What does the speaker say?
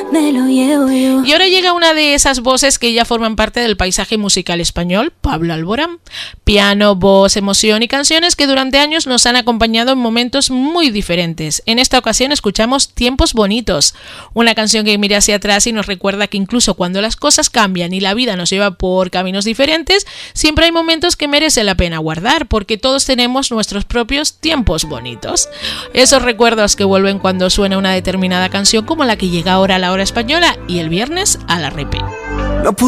me lo llevo yo. Y ahora llega una de esas voces que ya forman parte del paisaje musical español, Pablo Alborán. Piano, voz, emoción y canciones que durante años nos han acompañado en momentos muy diferentes. En esta ocasión escuchamos Tiempos Bonitos, una canción que mira hacia atrás y nos recuerda que incluso cuando las cosas cambian y la vida nos lleva por caminos diferentes, siempre hay momentos que merece la pena guardar, porque todos tenemos nuestros propios tiempos bonitos. Esos recuerdos que vuelven cuando suena una determinada canción como la que llega ahora a la hora española y el viernes a la repe. No